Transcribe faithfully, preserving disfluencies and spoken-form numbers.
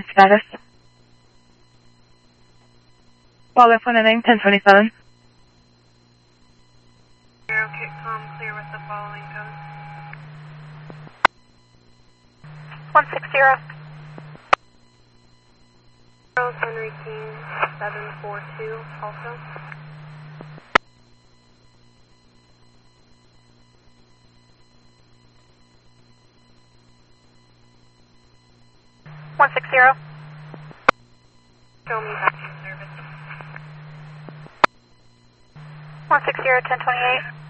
Status. Wildlife one nine, ten twenty-seven. Zero, Kickcom, clear with the following code. one six zero. Charles Henry King, seven four two, also. one six zero. Show me back in service. one six zero, ten twenty-eight.